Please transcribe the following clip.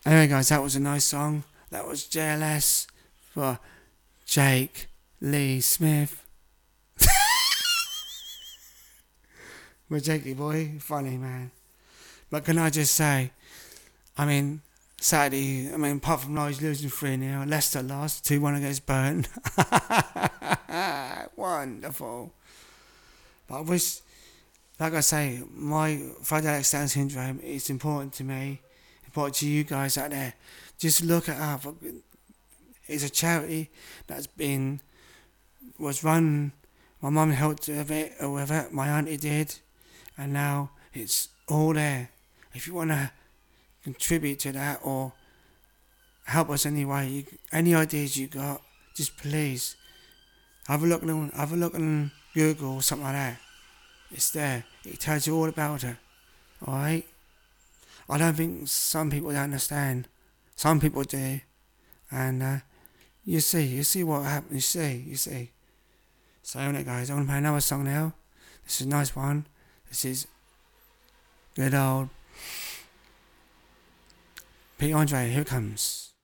Anyway, guys, that was a nice song. That was JLS for Jake Lee Smith. We're Jakey boy, funny man. But can I just say, Saturday, apart from Norwich losing 3-0, Leicester lost 2-1 against Burton. Wonderful. But I wish, like I say, my Friday Down syndrome is important to me, important to you guys out there. Just look it up. It's a charity was run. My mum helped with it, my auntie did, and now it's all there. If you want to contribute to that or help us anyway, any ideas you got, just please have a look on Google or something like that. It's there. It tells you all about it. Alright? I don't think some people don't understand. Some people do. And you see what happens. You see. So anyway, guys, I'm going to play another song now. This is a nice one. This is good old Pete Andre. Here it comes.